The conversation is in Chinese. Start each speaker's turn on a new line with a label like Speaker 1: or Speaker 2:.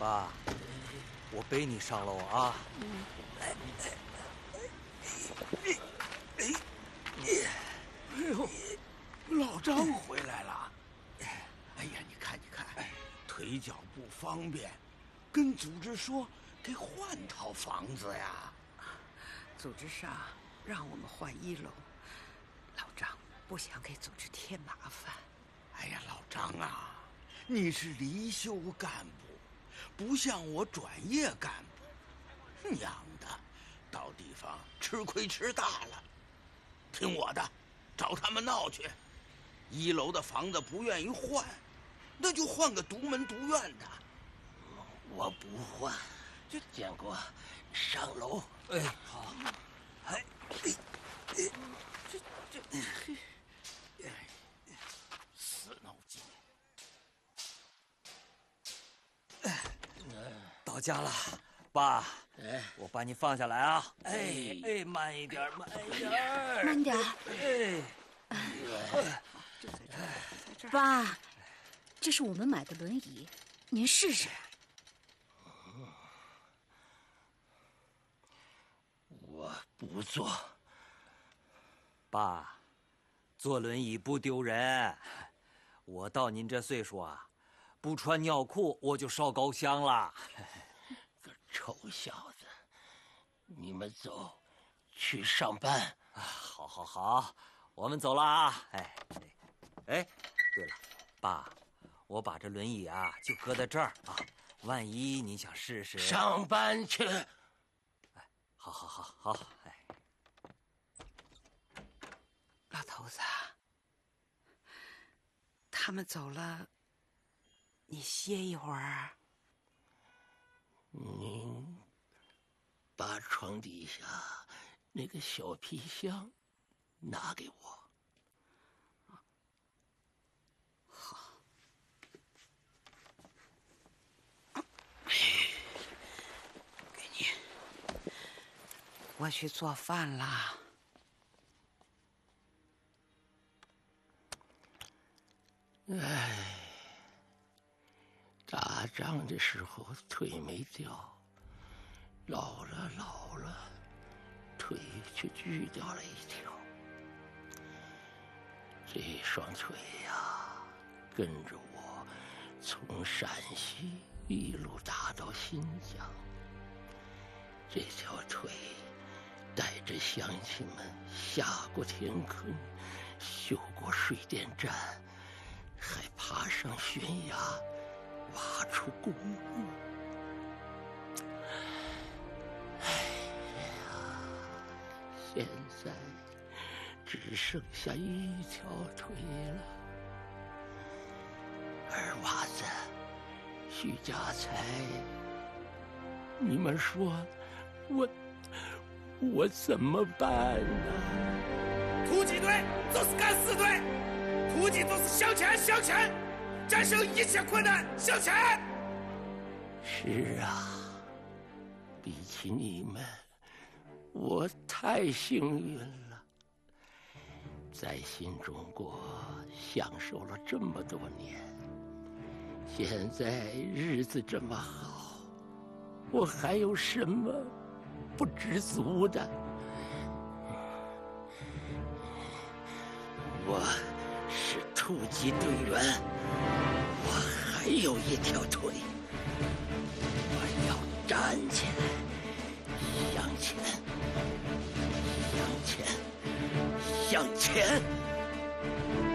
Speaker 1: 爸，我背你上楼啊。
Speaker 2: 哎呦，老张回来了。哎呀，你看，腿脚不方便，跟组织说给换套房子呀。
Speaker 3: 组织上让我们换1楼，老张不想给组织添麻烦。
Speaker 2: 哎呀，老张啊，你是离休干部，不像我转业干部，娘的，到地方吃亏吃大了。听我的，找他们闹去。1楼的房子不愿意换，那就换个独门独院的。
Speaker 4: 我不换，建国，上楼。
Speaker 1: 哎，好。哎，
Speaker 2: 死脑筋。
Speaker 1: 到家了，爸。
Speaker 4: 哎，
Speaker 1: 我把你放下来啊！哎，慢一点，慢一点，
Speaker 5: 慢点。爸，这是我们买的轮椅，您试试。
Speaker 4: 我不坐。
Speaker 1: 爸，坐轮椅不丢人。我到您这岁数啊，不穿尿裤我就烧高香了。
Speaker 4: 个臭小子，你们走，去上班。
Speaker 1: 好，我们走了啊！哎，对了，爸，我把这轮椅啊就搁在这儿啊，万一你想试试。
Speaker 4: 上班去。
Speaker 1: 哎，好，哎。
Speaker 3: 老头子，他们走了，你歇一会儿。
Speaker 4: 您把床底下那个小皮箱拿给我。
Speaker 3: 好。给你。我去做饭了。
Speaker 4: 哎，打仗的时候腿没掉，老了，腿却锯掉了一条。这双腿呀，跟着我从陕西一路打到新疆。这条腿带着乡亲们下过田坑，修过水电站，还爬上悬崖，挖出公路。哎呀，现在只剩下一条腿了。二娃子，徐家财，你们说我怎么办呢？
Speaker 6: 突击队就是敢死队，突击就是向前，战胜一切困难，向前。
Speaker 4: 是啊，比起你们，我太幸运了，在新中国享受了这么多年，现在日子这么好，我还有什么不知足的？我是突击队员，我还有一条腿，我要站起来，向前。